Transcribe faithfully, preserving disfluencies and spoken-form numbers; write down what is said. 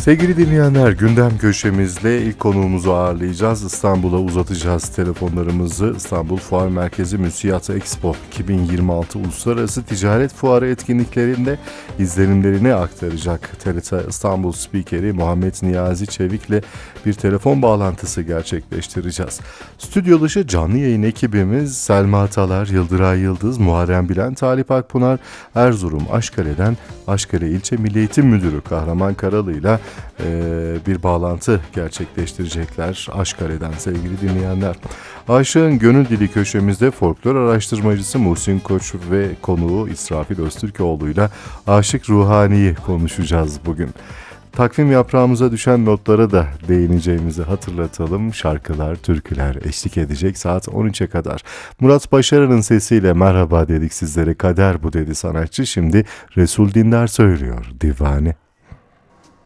Sevgili dinleyenler, gündem köşemizle ilk konuğumuzu ağırlayacağız. İstanbul'a uzatacağız telefonlarımızı. İstanbul Fuar Merkezi Müsiyat Expo iki bin yirmi altı Uluslararası Ticaret Fuarı etkinliklerinde izlenimlerini aktaracak T R T İstanbul spikeri Muhammed Niyazi Çevik'le bir telefon bağlantısı gerçekleştireceğiz. Stüdyo dışı canlı yayın ekibimiz Selma Talar, Yıldıray Yıldız, Muharrem Bilen, Talip Akpınar, Erzurum Aşkale'den Aşkale İlçe Milli Eğitim Müdürü Kahraman Karalı ile bir bağlantı gerçekleştirecekler Aşkale'den sevgili dinleyenler. Aşığın Gönül Dili köşemizde folklor araştırmacısı Muhsin Koç ve konuğu İsrafil Öztürkoğlu ile Aşık Ruhani'yi konuşacağız bugün. Takvim yaprağımıza düşen notlara da değineceğimizi hatırlatalım. Şarkılar, türküler eşlik edecek saat on üçe kadar. Murat Başaran'ın sesiyle merhaba dedik sizlere. Kader bu dedi sanatçı. Şimdi Resul Dindar söylüyor Divane.